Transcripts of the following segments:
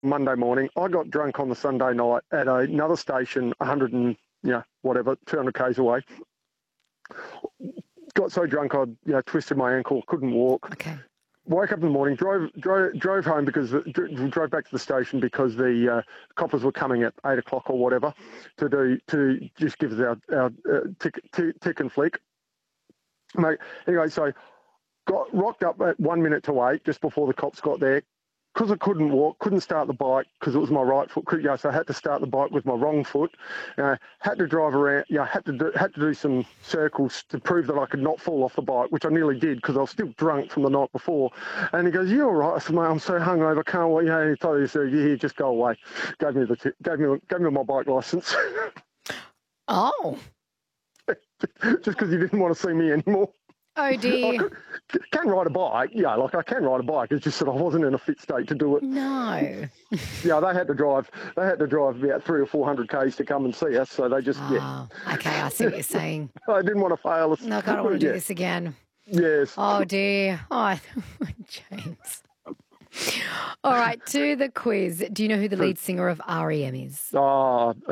Monday morning. I got drunk on the Sunday night at another station, 100 and, 200 k's away. Got so drunk I, twisted my ankle, couldn't walk. Okay. Woke up in the morning, drove home drove back to the station because the coppers were coming at 8 o'clock or whatever to just give us our tick and flick. Mate, anyway, so got rocked up at 1 minute to 8 just before the cops got there. Because I couldn't walk, couldn't start the bike because it was my right foot. So I had to start the bike with my wrong foot. Had to drive around. Had to do some circles to prove that I could not fall off the bike, which I nearly did because I was still drunk from the night before. And he goes, "You all right?" I said, "Mate, I'm so hungover, can't wait." He told me, "So yeah, just go away." Gave me my bike license. Oh. Just because he didn't want to see me anymore. Oh, dear. I can ride a bike. Yeah, I can ride a bike. It's just that I wasn't in a fit state to do it. No. Yeah, they had to drive about 300 or 400 k's to come and see us. So they just, Okay, I see what you're saying. I didn't want to fail us. No, I don't want to do this again. Yes. Oh, dear. Oh, James. All right, to the quiz. Do you know who the lead singer of REM is? Kermit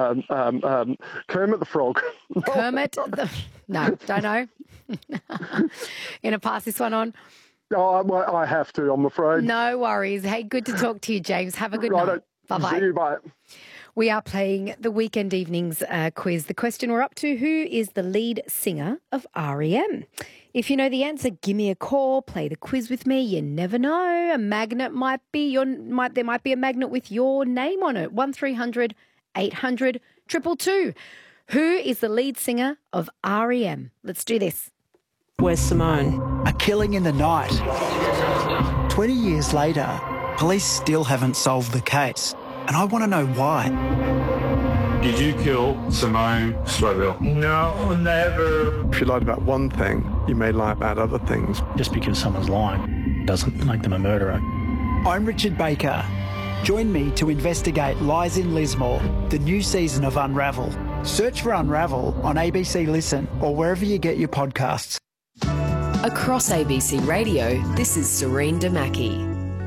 the Frog. Kermit the... No, don't know. Gonna pass this one on. Oh, well, I have to, I'm afraid. No worries. Hey, good to talk to you, James. Have a good night. Bye-bye. See you, bye. We are playing the Weekend Evenings quiz. The question we're up to, who is the lead singer of REM? If you know the answer, give me a call, play the quiz with me. You never know. A magnet there might be a magnet with your name on it. 1300 800 222. Who is the lead singer of REM? Let's do this. Where's Simone? A killing in the night. 20 years later, police still haven't solved the case. And I want to know why. Did you kill Simone Stroville? No, never. If you lied about one thing, you may lie about other things. Just because someone's lying doesn't make them a murderer. I'm Richard Baker. Join me to investigate Lies in Lismore, the new season of Unravel. Search for Unravel on ABC Listen or wherever you get your podcasts. Across ABC Radio, this is Serene Damaki.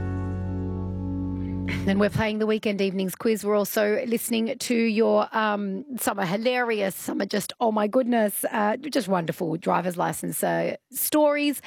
And we're playing the Weekend Evenings quiz. We're also listening to your, some are hilarious, some are just, oh my goodness, just wonderful driver's license stories.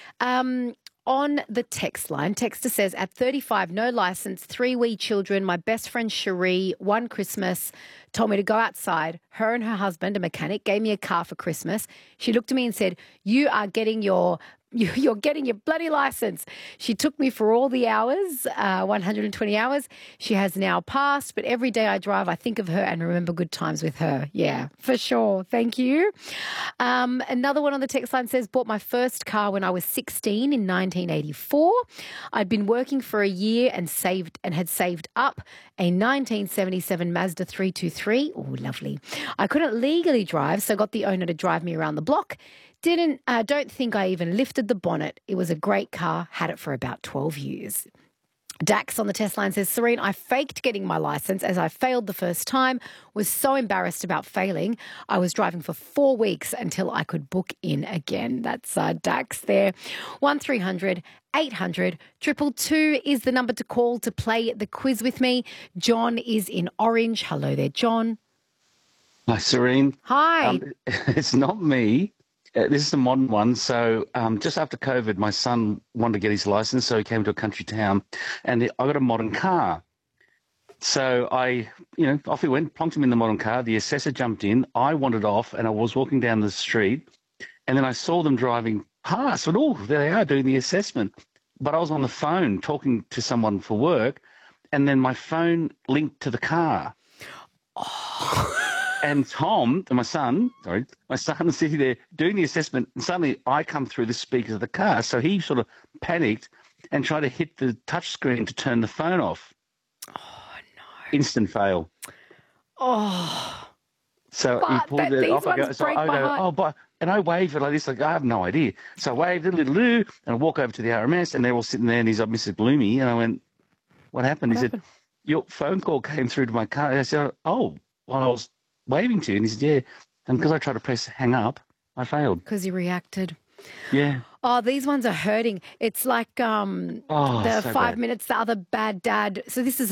On the text line, texter says, at 35, no license, 3 wee children, my best friend Cherie, one Christmas, told me to go outside. Her and her husband, a mechanic, gave me a car for Christmas. She looked at me and said, you're getting your bloody license. She took me for all the hours, 120 hours. She has now passed, but every day I drive, I think of her and remember good times with her. Yeah, for sure. Thank you. Another one on the text line says, bought my first car when I was 16 in 1984. I'd been working for a year and had saved up a 1977 Mazda 323. Oh, lovely. I couldn't legally drive, so got the owner to drive me around the block. Don't think I even lifted the bonnet. It was a great car, had it for about 12 years. Dax on the test line says, Serene, I faked getting my licence as I failed the first time, was so embarrassed about failing. I was driving for 4 weeks until I could book in again. That's Dax there. 1300 800 222 is the number to call to play the quiz with me. John is in Orange. Hello there, John. Hi, Serene. Hi. It's not me. This is a modern one. So just after COVID, my son wanted to get his license, so he came to a country town, and I got a modern car. So off he went, plonked him in the modern car. The assessor jumped in. I wandered off, and I was walking down the street, and then I saw them driving past. And there they are doing the assessment. But I was on the phone talking to someone for work, and then my phone linked to the car. Oh. And Tom, my son is sitting there doing the assessment, and suddenly I come through the speakers of the car. So he sort of panicked and tried to hit the touch screen to turn the phone off. Oh, no. Instant fail. Oh. So he pulled it off. And I waved it like this, like I have no idea. So I waved a little, and I walk over to the RMS, and they're all sitting there, and he's like, Mr. Gloomy. And I went, what happened? He said, your phone call came through to my car. And I said, oh, well, I was waving to you. And he said, yeah. And because I tried to press hang up, I failed. Because you reacted. Yeah. Oh, these ones are hurting. It's like the so 5 bad. minutes, the other bad dad. So this is